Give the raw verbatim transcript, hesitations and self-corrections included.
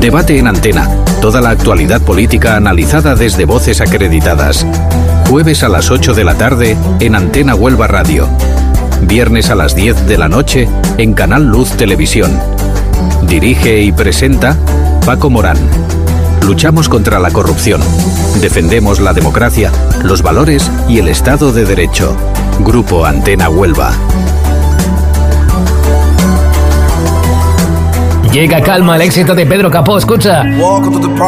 Debate en Antena. Toda la actualidad política analizada desde voces acreditadas. Jueves a las ocho de la tarde en Antena Huelva Radio. Viernes a las diez de la noche en Canal Luz Televisión. Dirige y presenta Paco Morán. Luchamos contra la corrupción. Defendemos la democracia, los valores y el Estado de Derecho. Grupo Antena Huelva. Llega Calma, el éxito de Pedro Capó, escucha.